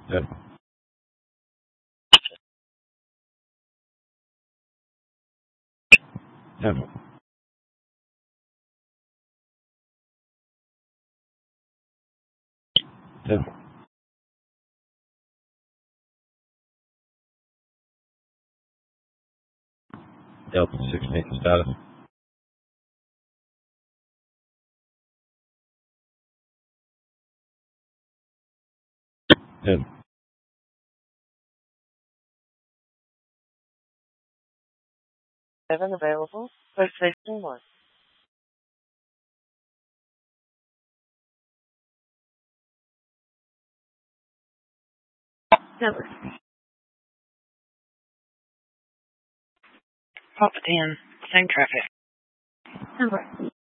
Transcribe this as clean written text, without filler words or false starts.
Good. Good. Good. Delta 16 status. Good. Seven available. PlayStation 1. Number. Papa 10. Same traffic. Number.